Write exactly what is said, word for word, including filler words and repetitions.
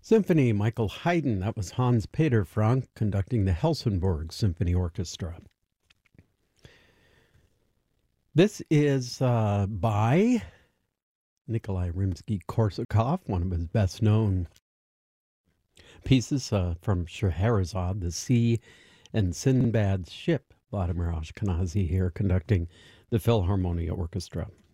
Symphony, Michael Haydn. That was Hans Peter Frank conducting the Helsingborg Symphony Orchestra. This is uh, by Nikolai Rimsky-Korsakov, one of his best-known pieces uh, from Scheherazade, The Sea and Sinbad's Ship. Vladimir Ashkenazy here conducting the Philharmonia Orchestra.